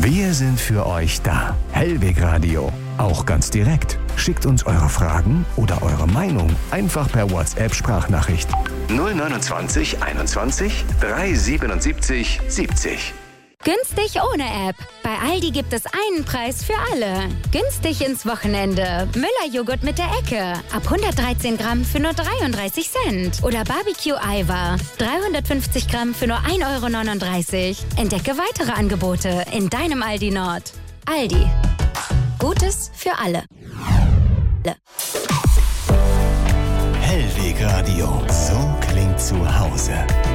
Wir sind für euch da. Hellweg Radio. Auch ganz direkt. Schickt uns eure Fragen oder eure Meinung einfach per WhatsApp-Sprachnachricht. 029 21 377 70. Günstig ohne App. Bei Aldi gibt es einen Preis für alle. Günstig ins Wochenende. Müller-Joghurt mit der Ecke. Ab 113 Gramm für nur 33 Cent. Oder Barbecue-Eiweiß. 350 Gramm für nur 1,39 €. Entdecke weitere Angebote in deinem Aldi Nord. Aldi. Gutes für alle. Hellweg Radio. So klingt zu Hause.